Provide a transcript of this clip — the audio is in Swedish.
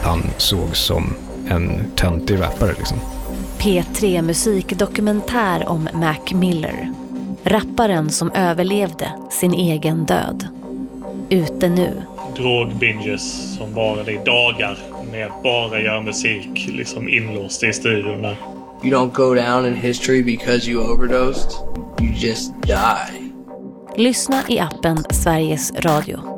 han såg som en töntig rappare liksom. P3 musikdokumentär om Mac Miller. Rapparen som överlevde sin egen död. Ute nu. Drogbinges som varade i dagar med bara göra musik liksom inlåst i studion där. You don't go down in history because you overdosed. You just die. Lyssna i appen Sveriges Radio.